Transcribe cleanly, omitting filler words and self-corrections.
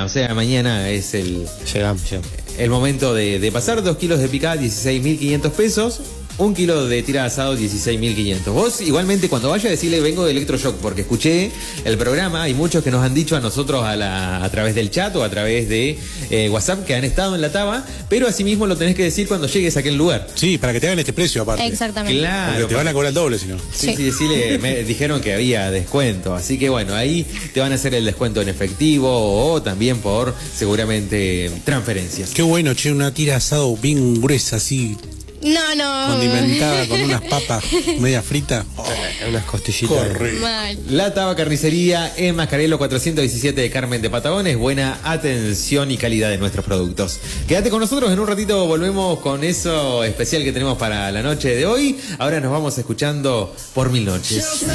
o sea, mañana es Llegamos. el momento de pasar. 2 kilos de picada, 16.500 pesos. 1 kilo de tira de asado, 16.500. Vos igualmente cuando vaya a decirle vengo de Electroshock, porque escuché el programa, hay muchos que nos han dicho a nosotros a través del chat o a través de WhatsApp que han estado en la Taba, pero asimismo lo tenés que decir cuando llegues a aquel lugar. Sí, para que te hagan este precio aparte. Exactamente. Claro. Porque te van a cobrar el doble si no. Sí, decirle, me dijeron que había descuento, así que bueno, ahí te van a hacer el descuento en efectivo o también por seguramente transferencias. Qué bueno, che, una tira de asado bien gruesa así, No. condimentada con unas papas media fritas. Unas costillitas. Mal. La Taba Carnicería en Mascarelo 417 de Carmen de Patagones. Buena atención y calidad de nuestros productos. Quédate con nosotros, en un ratito volvemos con eso especial que tenemos para la noche de hoy. Ahora nos vamos escuchando Por Mil Noches.